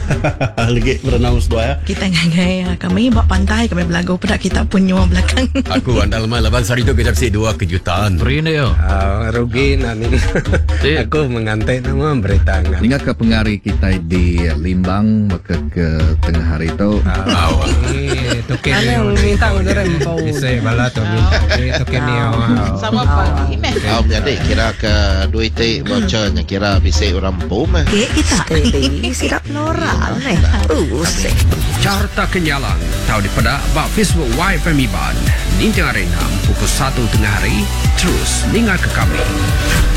Lagi berenang semua ya. Kita ngai kami buat pantai, kami belagu pada kita punya belakang. Aku andal malam hari tu kita mesti 2 kejutan. Perina yo. Rugi nani. Aku mengantai nama berita ngan. Ingat ke pengari kita di Limbang maka ke tengah hari itu. Token ni minta udah rempau. Bisa bala tu minta. Token ni. Sama pagi meh. Kau jadi kira ke duit bocahnya kira bisa orang bom. Kita sirap noral Carta Kenyalang tahu di pada Facebook YFM Iban Ninja Arena pukul 1 tengah hari. Terus dengar ke kami.